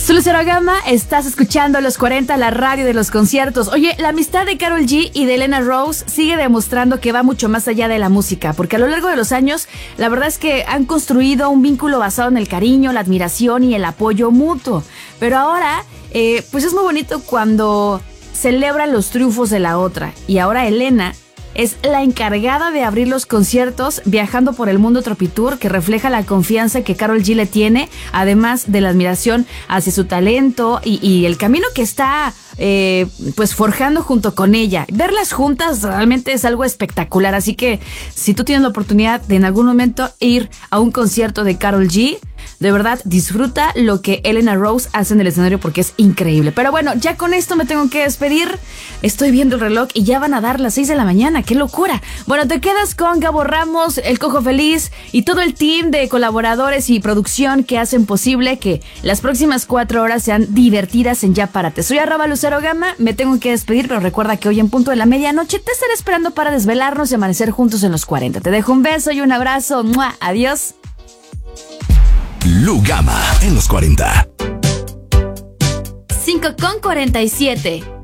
Soy Lucero Gama, estás escuchando Los 40, la radio de los conciertos. Oye, la amistad de Karol G y de Elena Rose sigue demostrando que va mucho más allá de la música, porque a lo largo de los años, la verdad es que han construido un vínculo basado en el cariño, la admiración y el apoyo mutuo. Pero ahora, pues es muy bonito cuando celebran los triunfos de la otra. Y ahora Elena es la encargada de abrir los conciertos viajando por el mundo Tropitour, que refleja la confianza que Karol G le tiene, además de la admiración hacia su talento y el camino que está pues forjando junto con ella. Verlas juntas realmente es algo espectacular, así que si tú tienes la oportunidad de en algún momento ir a un concierto de Karol G, de verdad disfruta lo que Elena Rose hace en el escenario porque es increíble. Pero bueno, ya con esto me tengo que despedir. Estoy viendo el reloj y ya van a dar las 6 de la mañana. ¡Qué locura! Bueno, te quedas con Gabo Ramos, El Cojo Feliz y todo el team de colaboradores y producción que hacen posible que las próximas 4 horas sean divertidas en Ya Párate. Soy @LuceroGama, me tengo que despedir, pero recuerda que hoy en punto de la medianoche te estaré esperando para desvelarnos y amanecer juntos en los 40. Te dejo un beso y un abrazo. ¡Mua! Adiós. Lu Gama en los 40. 5:47